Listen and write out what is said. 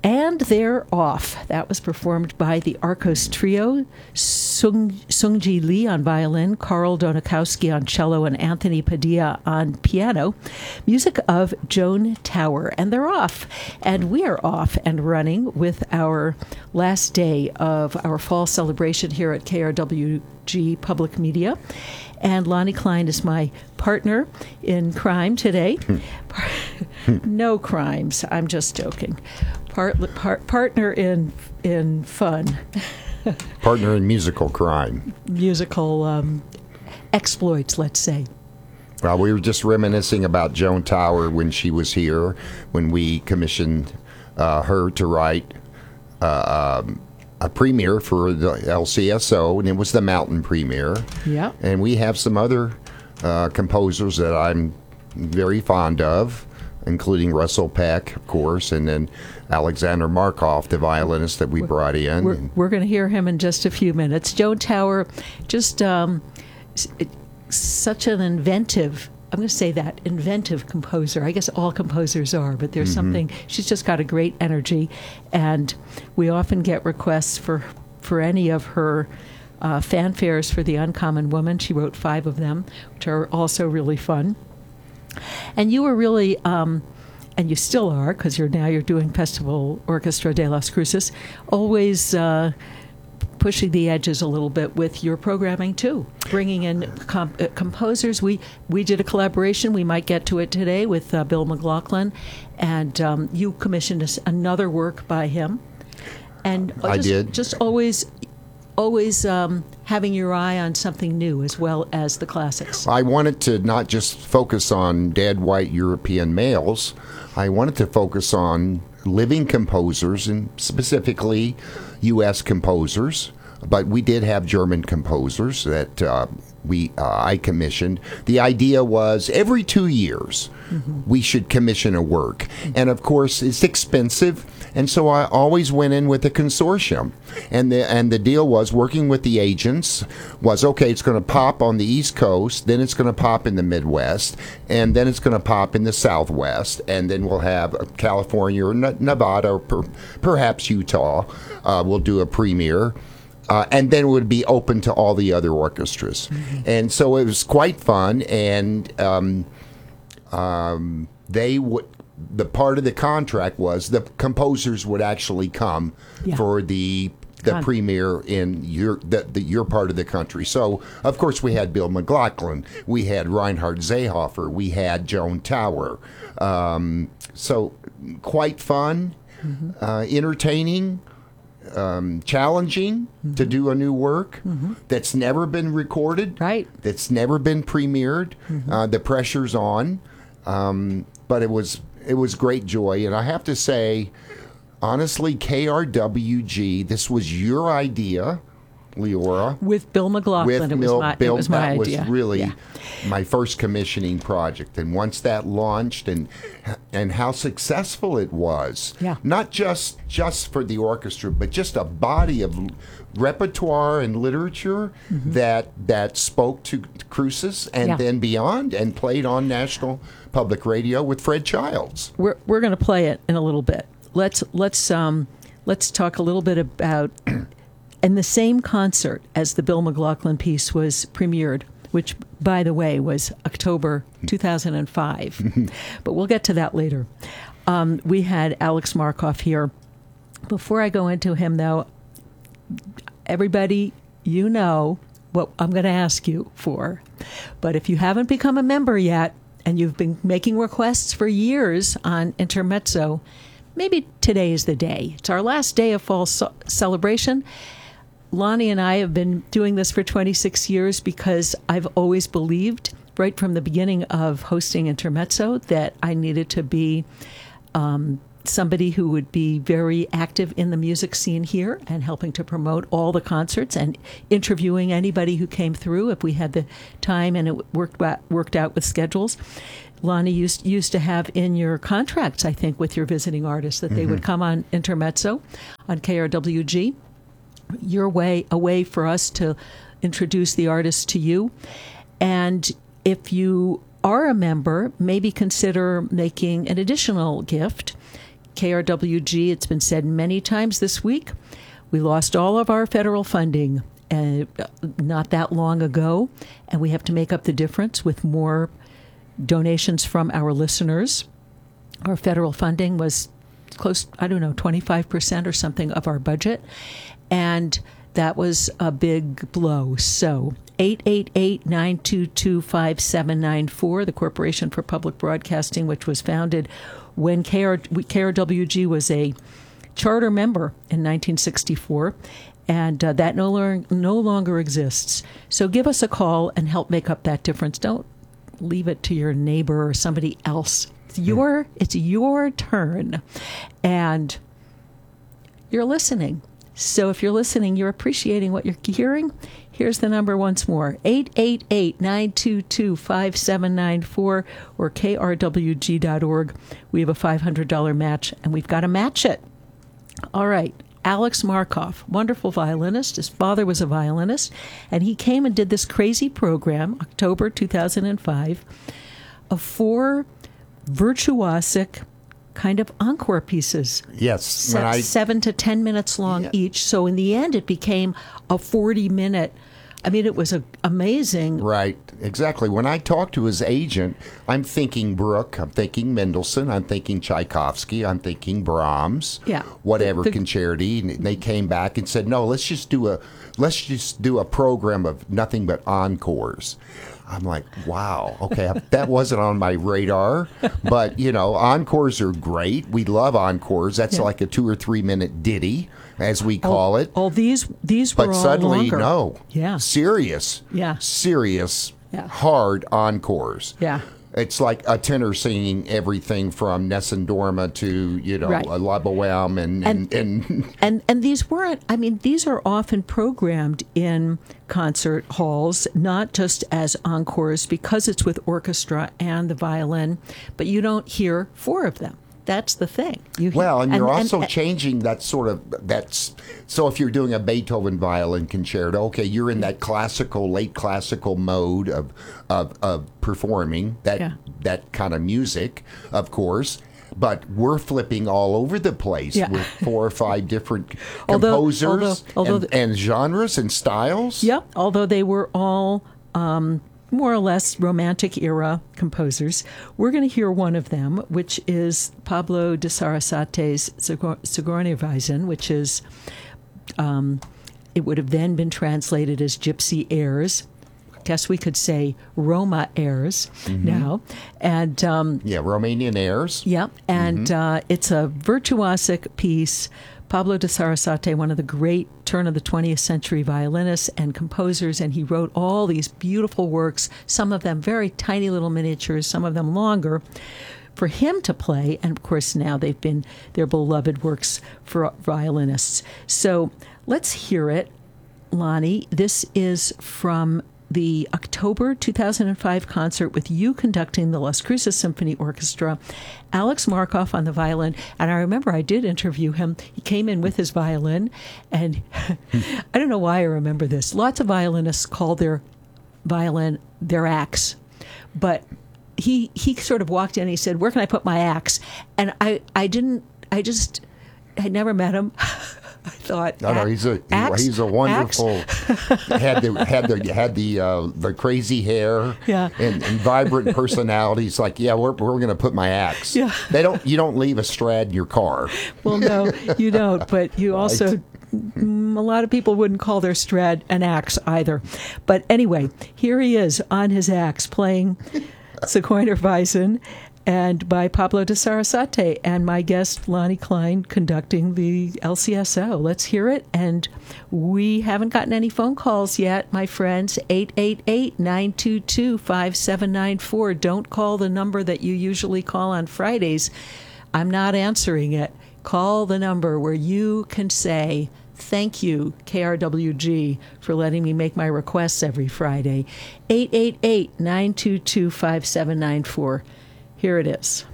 And they're off. That was performed by the Arcos Trio, Sungji Lee on violin, Carl Donikowski on cello, and Anthony Padilla on piano. Music of Joan Tower. And they're off. And we are off and running with our last day of our fall celebration here at KRWG Public Media. And Lonnie Klein is my partner in crime today. No crimes. I'm just joking. Partner in fun. Partner in musical crime. Musical exploits, let's say. Well, we were just reminiscing about Joan Tower when she was here, when we commissioned her to write a premiere for the LCSO, and it was the Mountain premiere. Yeah. And we have some other composers that I'm very fond of, including Russell Peck, of course, and then Alexander Markov, the violinist that we brought in. We're going to hear him in just a few minutes. Joan Tower, just such an inventive, I'm going to say that, inventive composer. I guess all composers are, but there's something, she's just got a great energy, and we often get requests for any of her fanfares for The Uncommon Woman. She wrote 5 of them, which are also really fun. And you were really, and you still are, because you're doing Festival Orchestra de las Cruces, always pushing the edges a little bit with your programming too, bringing in composers. We did a collaboration. We might get to it today with Bill McLaughlin, and you commissioned us another work by him. And I did. Just always having your eye on something new as well as the classics. I wanted to not just focus on dead white European males. I wanted to focus on living composers, and specifically U.S. composers. But we did have German composers that I commissioned. The idea was every 2 years we should commission a work. And of course, it's expensive. And so I always went in with a consortium. And the deal was, working with the agents, was, okay, it's going to pop on the East Coast, then it's going to pop in the Midwest, and then it's going to pop in the Southwest, and then we'll have California or Nevada or perhaps Utah. We'll do a premiere. And then it would be open to all the other orchestras. And so it was quite fun, and the part of the contract was the composers would actually come for the premiere in your part of the country. So, of course, we had Bill McLaughlin, we had Reinhard Seehofer, we had Joan Tower. So quite fun, entertaining, challenging to do a new work that's never been recorded, that's never been premiered. The pressure's on, but it was great joy. And I have to say, honestly, KRWG, this was your idea, Leora. With Bill McLaughlin, it was my idea. That was really my first commissioning project. And once that launched, and how successful it was, not just for the orchestra, but just a body of repertoire and literature that spoke to Cruces and then beyond, and played on National Public Radio with Fred Childs. We're going to play it in a little bit. Let's talk a little bit about. And the same concert as the Bill McLaughlin piece was premiered, which, by the way, was October 2005. But we'll get to that later. We had Alex Markov here. Before I go into him, though, everybody, you know what I'm going to ask you for. But if you haven't become a member yet, and you've been making requests for years on Intermezzo, maybe today is the day. It's our last day of fall celebration. Lonnie and I have been doing this for 26 years because I've always believed, right from the beginning of hosting Intermezzo, that I needed to be somebody who would be very active in the music scene here and helping to promote all the concerts and interviewing anybody who came through if we had the time and it worked out with schedules. Lonnie used to have in your contracts, I think, with your visiting artists that they would come on Intermezzo on KRWG. A way for us to introduce the artist to you. And if you are a member, maybe consider making an additional gift. KRWG, it's been said many times this week, we lost all of our federal funding not that long ago, and we have to make up the difference with more donations from our listeners. Our federal funding was close, 25% or something of our budget, and that was a big blow. So 888-922-5794, the Corporation for Public Broadcasting, which was founded when KRWG was a charter member in 1964, and that no longer exists. So give us a call and help make up that difference. Don't leave it to your neighbor or somebody else. It's your turn, and you're listening. So if you're listening, you're appreciating what you're hearing. Here's the number once more, 888-922-5794 or krwg.org. We have a $500 match, and we've got to match it. All right. Alex Markoff, wonderful violinist. His father was a violinist, and he came and did this crazy program, October 2005, of 4 virtuosic kind of encore pieces. Yes. 7 to 10 minutes long each. So in the end, it became a 40-minute. I mean, it was amazing. Right, exactly. When I talked to his agent, I'm thinking Bruch, I'm thinking Mendelssohn, I'm thinking Tchaikovsky, I'm thinking Brahms, whatever concerti. And they came back and said, no, let's just do a program of nothing but encores. I'm like, wow, okay, that wasn't on my radar. But, encores are great. We love encores. That's like a 2 or 3 minute ditty, as we call it. Oh, these were but all suddenly, longer. no. Yeah. Serious, hard encores. Yeah. It's like a tenor singing everything from Nessun Dorma to, La Boheme and these weren't, these are often programmed in concert halls, not just as encores because it's with orchestra and the violin, but you don't hear 4 of them. That's the thing. You're also changing that so if you're doing a Beethoven violin concerto, okay, you're in that late classical mode of performing that kind of music, of course. But we're flipping all over the place with 4 or 5 different composers and genres and styles. Yep, although they were all more or less Romantic era composers. We're going to hear one of them, which is Pablo de Sarasate's Zigeunerweisen, which is, it would have then been translated as Gypsy Airs. I guess we could say Roma airs now. And Romanian airs. Yeah, and it's a virtuosic piece. Pablo de Sarasate, one of the great turn of the 20th century violinists and composers, and he wrote all these beautiful works, some of them very tiny little miniatures, some of them longer, for him to play. And of course now they've been their beloved works for violinists. So let's hear it, Lonnie. This is from the October 2005 concert with you conducting the Las Cruces Symphony Orchestra, Alex Markoff on the violin. And I remember I did interview him. He came in with his violin, and I don't know why I remember this. Lots of violinists call their violin their axe. But he sort of walked in and he said, "Where can I put my axe?" And I never met him. I thought, no, he's a wonderful. had the crazy hair, and vibrant personality. He's like, we're going to put my axe. Yeah. You don't leave a Strad in your car. Well, no, you don't. But you also, a lot of people wouldn't call their Strad an axe either. But anyway, here he is on his axe playing Zigeunerweisen, and by Pablo de Sarasate, and my guest, Lonnie Klein, conducting the LCSO. Let's hear it. And we haven't gotten any phone calls yet, my friends. 888-922-5794. Don't call the number that you usually call on Fridays. I'm not answering it. Call the number where you can say, "Thank you, KRWG, for letting me make my requests every Friday." 888-922-5794. Here it is.